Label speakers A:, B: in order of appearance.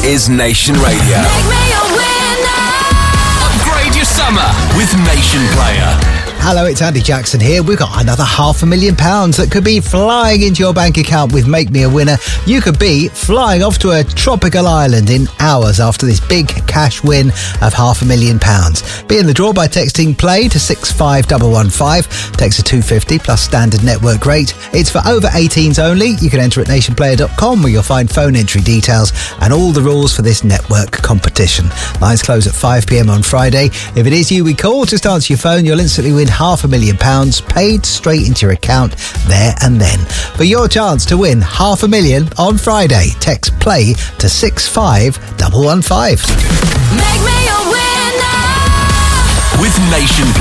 A: is Nation Radio.
B: Make me a winner.
A: Upgrade your summer with Nation Player.
C: Hello, it's Andy Jackson here. We've got another £500,000 that could be flying into your bank account with Make Me a Winner. You could be flying off to a tropical island in hours after this big cash win of £500,000. Be in the draw by texting play to 65115. Text to 250 plus standard network rate. It's for over 18s only. You can enter at nationplayer.com where you'll find phone entry details and all the rules for this network competition. Lines close at 5 p.m. on Friday. If it is you we call, just answer your phone. You'll instantly win £500,000 paid straight into your account there and then. For your chance to win £500,000 on Friday, text play to 65115.
B: Make me a winner.
A: With Nation